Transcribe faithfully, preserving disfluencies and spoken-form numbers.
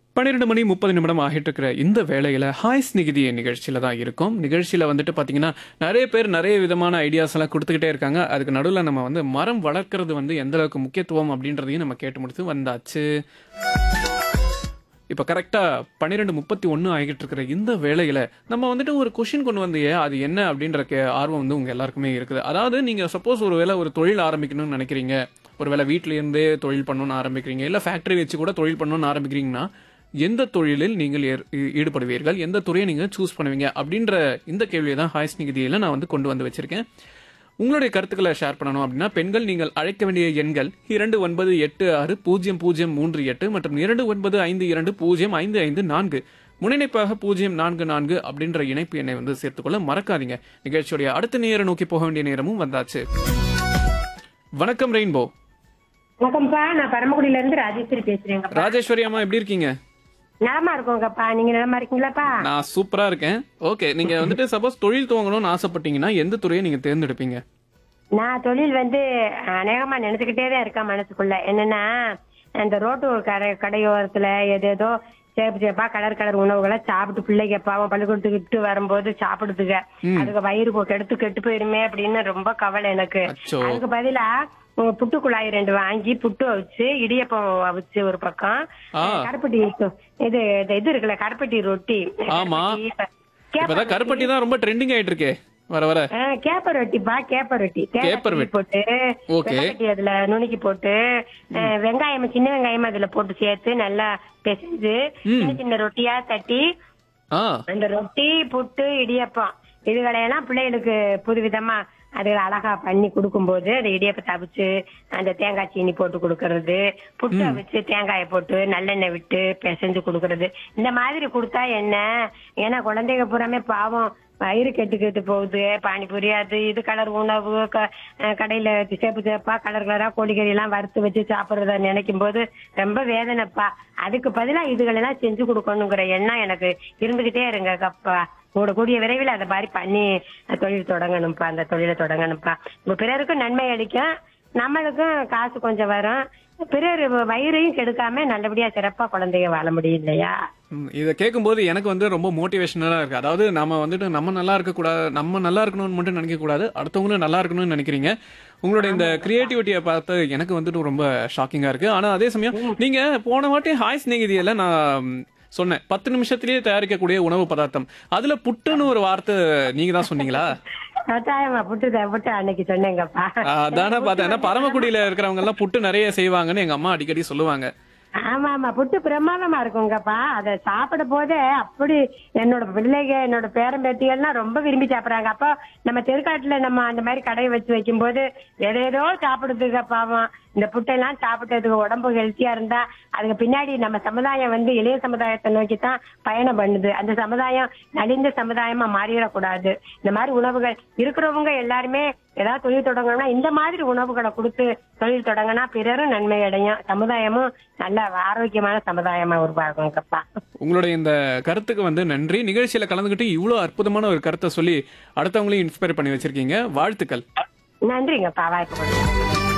பன்னிரண்டு மணி முப்பது நிமிடம் ஆகிட்டு இருக்கிற இந்த வேளையில ஹாய் ஸ்நிகிதி நிகழ்ச்சியில தான் இருக்கும். நிகழ்ச்சியில வந்துட்டு பாத்தீங்கன்னா நிறைய பேர் நிறைய விதமான ஐடியாஸ் எல்லாம் கொடுத்துக்கிட்டே இருக்காங்க. அதுக்கு நடுவில் நம்ம வந்து மரம் வளர்க்கறது வந்து எந்த அளவுக்கு முக்கியத்துவம் அப்படின்றதையும் நம்ம கேட்டு முடிச்சு வந்தாச்சு. இப்போ கரெக்டாக பன்னிரெண்டு முப்பத்தி ஒன்று ஆகிட்டு இருக்கிற இந்த வேளையில் நம்ம வந்துட்டு ஒரு கொஷின் கொண்டு வந்தியே அது என்ன அப்படின்ற கே ஆர்வம் வந்து உங்கள் எல்லாருக்குமே இருக்குது. அதாவது நீங்கள் சப்போஸ் ஒரு வேளை ஒரு தொழில் ஆரம்பிக்கணும்னு நினைக்கிறீங்க, ஒரு வேளை வீட்டிலேருந்தே தொழில் பண்ணணும்னு ஆரம்பிக்கிறீங்க, இல்லை ஃபேக்ட்ரி வச்சு கூட தொழில் பண்ணணும்னு ஆரம்பிக்கிறீங்கன்னா எந்த தொழிலில் நீங்கள் ஈடுபடுவீர்கள், எந்த துறையை நீங்கள் சூஸ் பண்ணுவீங்க அப்படின்ற இந்த கேள்வியை தான் ஹாய் ஸ்நிகிதியில் நான் வந்து கொண்டு வந்து வச்சிருக்கேன். உங்களுடைய கருத்துக்களை ஷேர் பண்ணணும் அப்படின்னா பெண்கள் நீங்கள் அழைக்க வேண்டிய எண்கள் இரண்டு ஒன்பது எட்டு ஆறு பூஜ்ஜியம் பூஜ்ஜியம் மூன்று எட்டு மற்றும் இரண்டு ஒன்பது ஐந்து இரண்டு பூஜ்ஜியம் ஐந்து ஐந்து நான்கு முனைப்பாக பூஜ்ஜியம் நான்கு நான்கு அப்படின்ற இணைப்பு எண்ணை வந்து சேர்த்துக்கொள்ள மறக்காதீங்க. நிகழ்ச்சியுடைய அடுத்த நேரம் நோக்கி போக வேண்டிய நேரமும் வந்தாச்சு. வணக்கம் ரெயின்போ. வணக்கம்ப்பா, நான் பரமக்குடியில இருந்து ராஜேஸ்வரி பேசுறேங்க. ராஜேஸ்வரி அம்மா எப்படி இருக்கீங்க? நலமா இருக்கோங்கப்பா, நீங்க நலமா இருக்கீங்களாப்பா? நான் சூப்பரா இருக்கேன். ஓகே, நீங்க வந்துட்டு சப்போஸ் தொழில் துவங்கணும்னு ஆசைப்பட்டீங்கன்னா எந்த துறையை நீங்க தேர்ந்தெடுப்பீங்க? நான் தொழில் வந்து அநேகமா நினைச்சுக்கிட்டே தான் இருக்கேன் மனசுக்குள்ள. என்னன்னா, அந்த ரோட்டு கடை கடையோரத்துல ஏதேதோ சேப்பு சேப்பா கலர் கலர் உணவுகளை சாப்பிட்டு பிள்ளைங்க பாவம் பள்ளிக்கூடத்துக்கிட்டு வரும்போது சாப்பிடுதுங்க. அதுக்கு வயிறு போட்டு எடுத்து கெட்டு போயிருமே அப்படின்னு ரொம்ப கவலை எனக்கு. அதுக்கு பதிலா புட்டு குழாய் ரெண்டு வாங்கி புட்டு வச்சு இடியப்பம் வச்சு ஒரு பக்கம் கருப்பட்டி இது இது இருக்குல்ல கருப்பட்டி ரொட்டி. ஆமா, இப்பதான் கருப்பட்டி தான் ரொம்ப ட்ரெண்டிங் ஆயிட்டு இருக்கே வர வர. கேப்ப ரொட்டிப்பா, கேப்ப ரொட்டி போட்டு வெங்காயட்டி அதுல நுணுக்கி போட்டு வெங்காயம் சின்ன வெங்காயம் அதுல போட்டு சேர்த்து நல்லா பிசைஞ்சு சின்ன சின்ன ரொட்டியா தட்டி அந்த ரொட்டி புட்டு இடியப்பம் இதுகளையெல்லாம் பிள்ளைகளுக்கு புதுவிதமா அது அழகா பண்ணி கொடுக்கும் போது அந்த இடியப்பத்தை அவிச்சு அந்த தேங்காய் சீனி போட்டு கொடுக்கறது, புட்டு அவிச்சு தேங்காயை போட்டு நல்லெண்ணெய் விட்டு பிசைஞ்சு கொடுக்கறது, இந்த மாதிரி கொடுத்தா என்ன. ஏன்னா குழந்தைங்க பூராமே பாவம் வயிறு கெட்டு கெட்டு போகுது. பானிபூரி அது இது கலர் உணவு கடையில சேப்பு சேப்பா கலர் கலரா கோழிக்கறி எல்லாம் வறுத்து வச்சு சாப்பிடுறத நினைக்கும் போது ரொம்ப வேதனைப்பா. அதுக்கு பதிலா இதுகளெல்லாம் செஞ்சு கொடுக்கணுங்கிற எண்ணம் எனக்கு இருந்துகிட்டே இருங்க கப்பா. கூட கூடிய விரைவில் அதை மாதிரி பண்ணி தொழில் தொடங்கணும்ப்பா, அந்த தொழிலை தொடங்கணும்ப்பா. இப்ப பிறருக்கும் நன்மை அளிக்கும், நம்மளுக்கும் காசு கொஞ்சம் வரும், பிறர் வயிறையும் கெடுக்காம நல்லபடியா சிறப்பா குழந்தைங்க வாழ முடியும் இல்லையா? இதை கேட்கும்போது எனக்கு வந்து ரொம்ப மோட்டிவேஷனலா இருக்கு. அதாவது நம்ம வந்துட்டு நம்ம நல்லா இருக்க கூடாது, நம்ம நல்லா இருக்கணும்னு மட்டும் நினைக்க கூடாது, அடுத்தவங்களும் நல்லா இருக்கணும்னு நினைக்கிறீங்க. உங்களோட இந்த கிரியேட்டிவிட்டியை பார்த்து எனக்கு வந்துட்டு ரொம்ப ஷாக்கிங்கா இருக்கு. ஆனா அதே சமயம் நீங்க போன வாட்டி ஹாய் ஸ்நேகிதியில நான் சொன்னேன் பத்து நிமிஷத்திலேயே தயாரிக்கக்கூடிய உணவு பதார்த்தம், அதுல புட்டுன்னு ஒரு வார்த்தை நீங்க தான் சொன்னீங்களா? அன்னைக்கு சொன்னேங்கப்பா. அதானே பார்த்தேன். பரமக்குடியில இருக்கிறவங்க எல்லாம் புட்டு நிறைய செய்வாங்கன்னு எங்க அம்மா அடிக்கடி சொல்லுவாங்க. ஆமா ஆமா, புட்டு பிரமாதமா இருக்குங்கப்பா. அதை சாப்பிட போதே அப்படி என்னோட பிள்ளைங்க என்னோட பேரன் பேத்திகள்லாம் ரொம்ப விரும்பி சாப்பிடறாங்க. அப்போ நம்ம தெருக்காட்டுல நம்ம அந்த மாதிரி கடையை வச்சு வைக்கும் போது எதேதோ சாப்பிடுதுங்க பாவம். இந்த புட்டெல்லாம் சாப்பிட்டதுக்கு உடம்பு ஹெல்த்தியா இருந்தா அதுக்கு பின்னாடி நம்ம சமுதாயம் வந்து இளைய சமுதாயத்தை நோக்கித்தான் பயணம் பண்ணுது. அந்த சமுதாயம் நலிந்த சமுதாயமா மாறிடக்கூடாது. இந்த மாதிரி உணவுகள் இருக்கிறவங்க எல்லாருமே ஏதாவது தொழில் தொடங்கணும்னா இந்த மாதிரி உணவுகளை கொடுத்து தொழில் தொடங்கினா பிறரும் நன்மை அடையும், சமுதாயமும் நல்ல ஆரோக்கியமான சமுதாயமா உருவாகுங்கப்பா. உங்களுடைய இந்த கருத்துக்கு வந்து நன்றி. நிகழ்ச்சியில கலந்துகிட்டு இவ்வளவு அற்புதமான ஒரு கருத்தை சொல்லி அடுத்தவங்களையும் இன்ஸ்பயர் பண்ணி வச்சிருக்கீங்க. வாழ்த்துக்கள். நன்றிங்கப்பா, வாய்ப்பு.